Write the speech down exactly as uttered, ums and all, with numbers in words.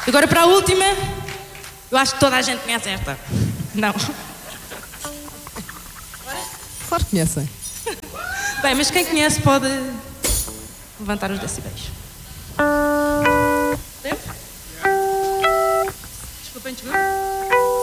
Agora para a última, eu acho que toda a gente conhece esta. Não. Claro que conhecem. Bem, mas quem conhece pode levantar os decibéis.